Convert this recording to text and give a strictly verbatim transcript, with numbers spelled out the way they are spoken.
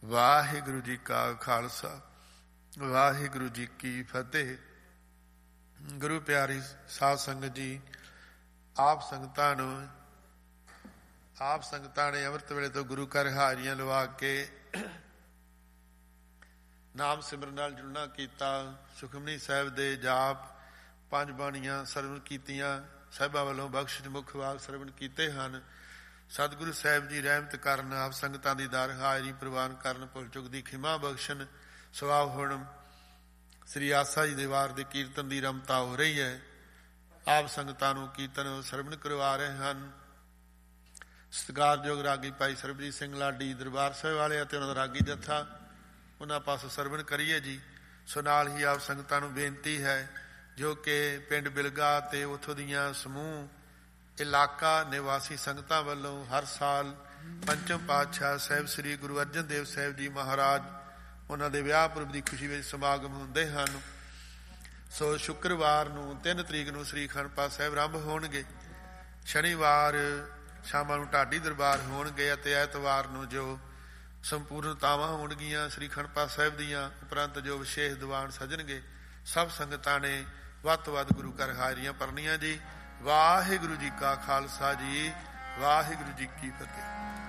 ਵਾਹਿਗੁਰੂ ਜੀ ਕਾ ਖਾਲਸਾ ਵਾਹਿਗੁਰੂ ਜੀ ਕੀ ਫਤਿਹ। ਗੁਰੂ ਪਿਆਰੀ ਸਾਧ ਸੰਗਤ ਜੀ, ਆਪ ਸੰਗਤਾਂ ਨੂੰ ਆਪ ਸੰਗਤਾਂ ਨੇ ਅੰਮ੍ਰਿਤ ਵੇਲੇ ਤੋਂ ਗੁਰੂ ਘਰ ਹਾਜ਼ਰੀਆਂ ਲਵਾ ਕੇ ਨਾਮ ਸਿਮਰਨ ਨਾਲ ਜੁੜਨਾ ਕੀਤਾ। ਸੁਖਮਨੀ ਸਾਹਿਬ ਦੇ ਜਾਪ, ਪੰਜ ਬਾਣੀਆਂ ਸਰਵਣ ਕੀਤੀਆਂ। ਸਾਹਿਬਾਂ ਵੱਲੋਂ ਬਖਸ਼ਿਸ਼ ਮੁੱਖ ਵਾਕ ਸਰਵਣ ਕੀਤੇ ਹਨ। ਸਤਿਗੁਰੂ ਸਾਹਿਬ ਜੀ ਰਹਿਮਤ ਕਰਨ, ਆਪ ਸੰਗਤਾਂ ਦੀ ਦਰ ਹਾਜ਼ਰੀ ਪ੍ਰਵਾਨ ਕਰਨ, ਭੁੱਲ ਚੁੱਕ ਦੀ ਖਿਮਾ ਬਖਸ਼ਣ। ਸਵਾਬ ਹੁਣ ਸ੍ਰੀ ਆਸਾ ਜੀ ਦੇ ਵਾਰ ਦੇ ਕੀਰਤਨ ਦੀ ਰਮਤਾ ਹੋ ਰਹੀ ਹੈ। ਆਪ ਸੰਗਤਾਂ ਨੂੰ ਕੀਰਤਨ ਸਰਵਣ ਕਰਵਾ ਰਹੇ ਹਨ। ਸਤਿਕਾਰਯੋਗ ਰਾਗੀ ਭਾਈ ਸਰਬਜੀਤ ਸਿੰਘ ਲਾਡੀ ਦਰਬਾਰ ਸਾਹਿਬ ਵਾਲੇ ਅਤੇ ਉਹਨਾਂ ਦਾ ਰਾਗੀ ਜੱਥਾ, ਉਹਨਾਂ ਪਾਸੋਂ ਸਰਵਣ ਕਰੀਏ ਜੀ। ਸੋ ਨਾਲ ਹੀ ਆਪ ਸੰਗਤਾਂ ਨੂੰ ਬੇਨਤੀ ਹੈ ਜੋ ਕਿ ਪਿੰਡ ਬਿਲਗਾ ਅਤੇ ਉੱਥੋਂ ਦੀਆਂ ਸਮੂਹ ਇਲਾਕਾ ਨਿਵਾਸੀ ਸੰਗਤਾਂ ਵੱਲੋਂ ਹਰ ਸਾਲ ਪੰਚਮ ਪਾਤਸ਼ਾਹ ਸਾਹਿਬ ਸ੍ਰੀ ਗੁਰੂ ਅਰਜਨ ਦੇਵ ਸਾਹਿਬ ਜੀ ਮਹਾਰਾਜ ਉਹਨਾਂ ਦੇ ਵਿਆਹ ਪੁਰਬ ਦੀ ਖੁਸ਼ੀ ਵਿੱਚ ਸਮਾਗਮ ਹੁੰਦੇ ਹਨ। ਸੋ ਸ਼ੁੱਕਰਵਾਰ ਨੂੰ ਤਿੰਨ ਤਰੀਕ ਨੂੰ ਸ੍ਰੀ ਅਖੰਡ ਪਾਠ ਸਾਹਿਬ ਆਰੰਭ ਹੋਣਗੇ। ਸ਼ਨੀਵਾਰ ਸ਼ਾਮਾਂ ਨੂੰ ਢਾਡੀ ਦਰਬਾਰ ਹੋਣਗੇ ਅਤੇ ਐਤਵਾਰ ਨੂੰ ਜੋ ਸੰਪੂਰਨਤਾਵਾਂ ਹੋਣਗੀਆਂ ਸ੍ਰੀ ਅਖੰਡ ਪਾਠ ਸਾਹਿਬ ਦੀਆਂ, ਉਪਰੰਤ ਜੋ ਵਿਸ਼ੇਸ਼ ਦੀਵਾਨ ਸਜਣਗੇ। ਸਭ ਸੰਗਤਾਂ ਨੇ ਵੱਧ ਤੋਂ ਵੱਧ ਗੁਰੂ ਘਰ ਹਾਜ਼ਰੀਆਂ ਭਰਨੀਆਂ ਜੀ। ਵਾਹਿਗੁਰੂ ਜੀ ਕਾ ਖਾਲਸਾ ਜੀ, ਵਾਹਿਗੁਰੂ ਜੀ ਕੀ ਫਤਿਹ।